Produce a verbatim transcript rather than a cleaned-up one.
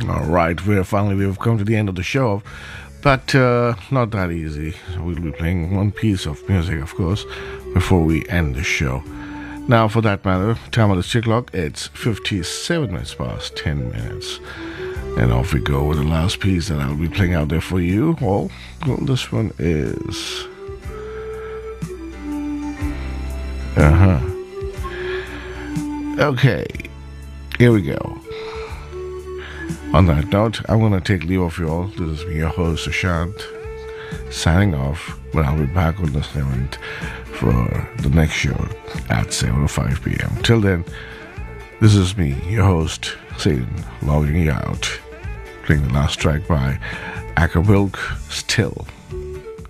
All right, we're finally we've come to the end of the show, but uh, not that easy. We'll be playing one piece of music, of course, before we end the show. Now, for that matter, time on the stick clock, it's fifty-seven minutes past ten minutes. And off we go with the last piece that I'll be playing out there for you. Well, well this one is... Uh-huh. Okay, here we go. On that note, I'm going to take leave of you all. This is me, your host, Ashant, signing off. But I'll be back on the seventh for the next show at seven oh five p.m. Till then, this is me, your host, Satan, logging you out. Playing the last track by Acapulco, Still.